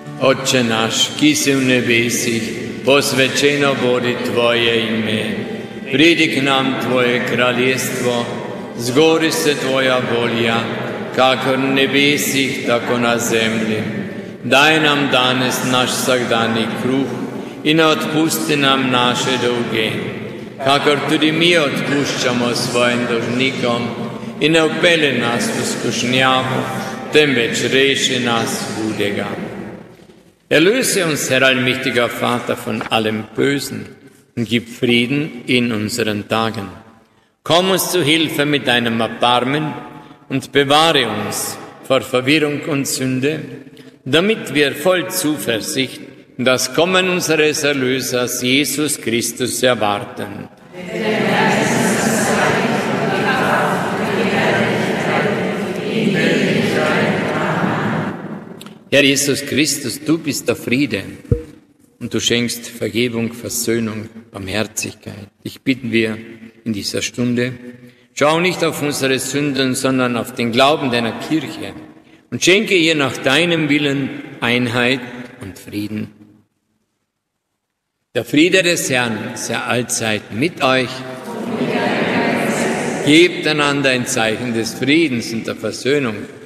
Отче наш, ки си в небесih, посвячено буде Твое име. Приди к нам Твое кралjestvo, zgodi se Tvoja volja, kako na nebesih, tako na zemlji. Daj nam danes naš vsakdanji kruh in odpusti nam naše dolge, kakor tudi mi odpuščamo svojim dolžnikom in ne vpelje nas v skušnjavo, temveč reši nas hudega. Erlöse uns, Herr allmächtiger Vater, von allem Bösen und gib Frieden in unseren Tagen. Komm uns zu Hilfe mit deinem Erbarmen und bewahre uns vor Verwirrung und Sünde, damit wir voll Zuversicht das Kommen unseres Erlösers Jesus Christus erwarten. Herr Jesus Christus, du bist der Friede und du schenkst Vergebung, Versöhnung, Barmherzigkeit. Dich bitten wir in dieser Stunde, schau nicht auf unsere Sünden, sondern auf den Glauben deiner Kirche und schenke ihr nach deinem Willen Einheit und Frieden. Der Friede des Herrn sei allzeit mit euch. Gebt einander ein Zeichen des Friedens und der Versöhnung.